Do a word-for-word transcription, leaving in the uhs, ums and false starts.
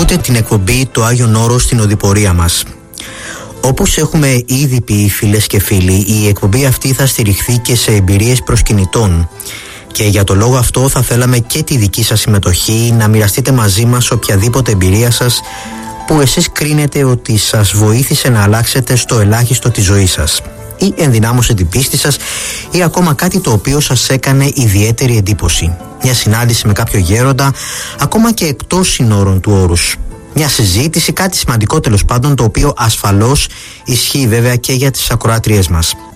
Ακούτε την εκπομπή «Το Άγιον Όρος» στην οδηπορία μας. Όπως έχουμε ήδη πει, φίλες και φίλοι, η εκπομπή αυτή θα στηριχθεί και σε εμπειρίες προσκυνητών. Και για το λόγο αυτό θα θέλαμε και τη δική σας συμμετοχή, να μοιραστείτε μαζί μας οποιαδήποτε εμπειρία σας που εσείς κρίνετε ότι σας βοήθησε να αλλάξετε στο ελάχιστο τη ζωή σας ή ενδυνάμωσε την πίστη σας ή ακόμα κάτι το οποίο σας έκανε ιδιαίτερη εντύπωση. Μια συνάντηση με κάποιο γέροντα, ακόμα και εκτός συνόρων του όρους. Μια συζήτηση, κάτι σημαντικό τέλος πάντων, το οποίο ασφαλώς ισχύει βέβαια και για τις ακροάτριές μας.